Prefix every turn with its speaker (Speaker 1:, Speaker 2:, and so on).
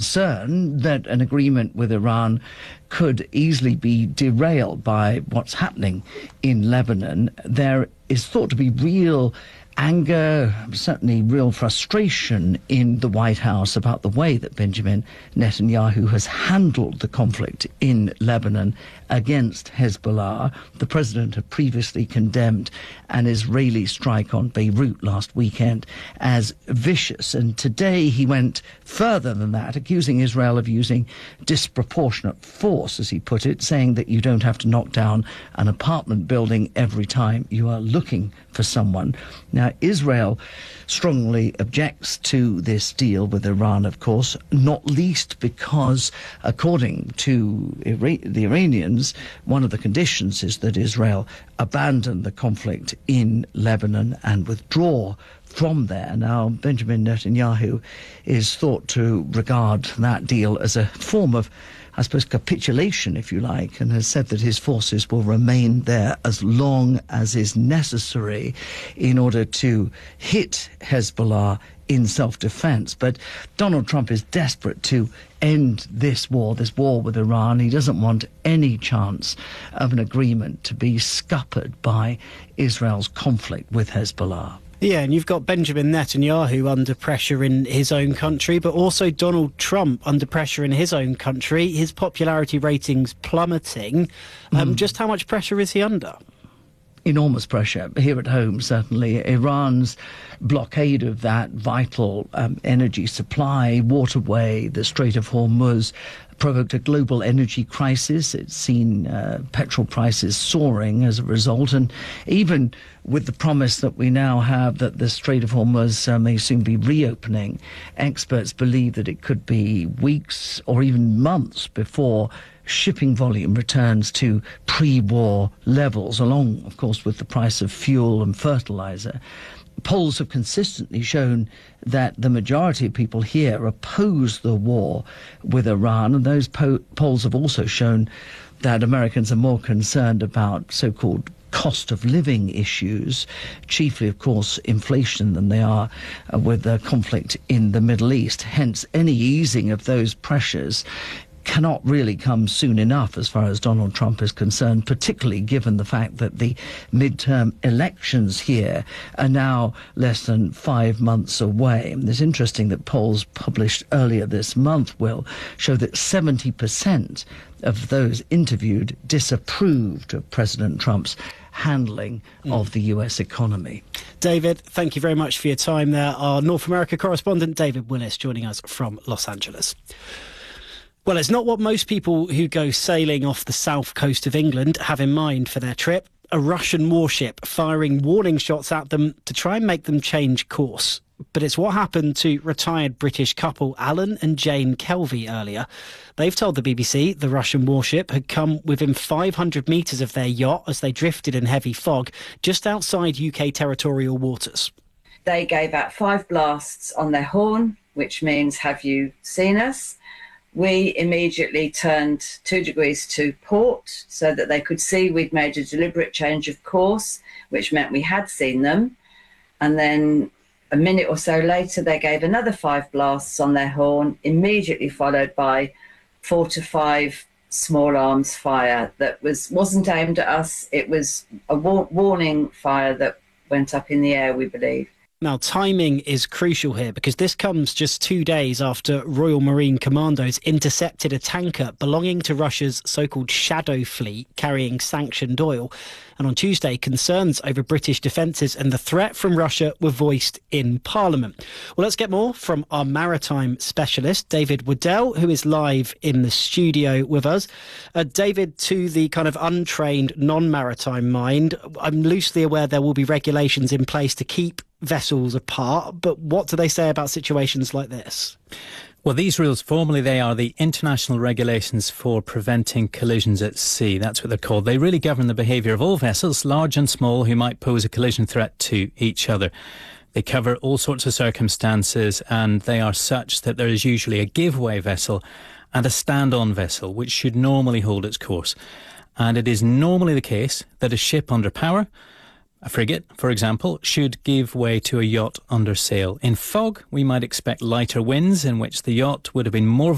Speaker 1: concern that an agreement with Iran could easily be derailed by what's happening in Lebanon. There is thought to be real anger, certainly real frustration in the White House about the way that Benjamin Netanyahu has handled the conflict in Lebanon against Hezbollah. The president had previously condemned an Israeli strike on Beirut last weekend as vicious, and today he went further than that, accusing Israel of using disproportionate force, as he put it, saying that you don't have to knock down an apartment building every time you are looking for someone. Now, Israel strongly objects to this deal with Iran, of course, not least because, according to the Iranians, one of the conditions is that Israel abandon the conflict in Lebanon and withdraw from there. Now, Benjamin Netanyahu is thought to regard that deal as a form of, I suppose, capitulation, if you like, and has said that his forces will remain there as long as is necessary in order to hit Hezbollah in self-defense. But Donald Trump is desperate to end this war with Iran. He doesn't want any chance of an agreement to be scuppered by Israel's conflict with Hezbollah.
Speaker 2: Yeah, and you've got Benjamin Netanyahu under pressure in his own country, but also Donald Trump under pressure in his own country. His popularity ratings plummeting. Just how much pressure is he under?
Speaker 1: Enormous pressure here at home, certainly. Iran's blockade of that vital energy supply waterway, the Strait of Hormuz, provoked a global energy crisis. It's seen petrol prices soaring as a result, and even with the promise that we now have that the Strait of Hormuz may soon be reopening, experts believe that it could be weeks or even months before shipping volume returns to pre-war levels, along, of course, with the price of fuel and fertilizer. Polls have consistently shown that the majority of people here oppose the war with Iran, and those polls have also shown that Americans are more concerned about so-called cost of living issues, chiefly, of course, inflation, than they are with the conflict in the Middle East. Hence, any easing of those pressures cannot really come soon enough as far as Donald Trump is concerned, particularly given the fact that the midterm elections here are now less than 5 months away. And it's interesting that polls published earlier this month will show that 70% of those interviewed disapproved of President Trump's handling of the US economy.
Speaker 2: David, thank you very much for your time there. Our North America correspondent, David Willis, joining us from Los Angeles. Well, it's not what most people who go sailing off the south coast of England have in mind for their trip. A Russian warship firing warning shots at them to try and make them change course. But it's what happened to retired British couple Alan and Jane Kelvey earlier. They've told the BBC the Russian warship had come within 500 metres of their yacht as they drifted in heavy fog just outside UK territorial waters.
Speaker 3: They gave out 5 blasts on their horn, which means, have you seen us? We immediately turned 2 degrees to port so that they could see we'd made a deliberate change of course, which meant we had seen them. And then a minute or so later, they gave another 5 blasts on their horn, immediately followed by 4 to 5 small arms fire that wasn't aimed at us. It was a warning fire that went up in the air, we believe.
Speaker 2: Now, timing is crucial here because this comes just 2 days after Royal Marine Commandos intercepted a tanker belonging to Russia's so-called shadow fleet carrying sanctioned oil. And on Tuesday, concerns over British defences and the threat from Russia were voiced in Parliament. Well, let's get more from our maritime specialist, David Waddell, who is live in the studio with us. David, to the kind of untrained, non-maritime mind, I'm loosely aware there will be regulations in place to keep vessels apart, but what do they say about situations like this?
Speaker 4: Well, these rules, formally, they are the International Regulations for Preventing Collisions at Sea. That's what they're called. They really govern the behaviour of all vessels, large and small, who might pose a collision threat to each other. They cover all sorts of circumstances, and they are such that there is usually a give-way vessel and a stand-on vessel, which should normally hold its course. And it is normally the case that a ship under power, a frigate, for example, should give way to a yacht under sail. In fog, we might expect lighter winds in which the yacht would have been more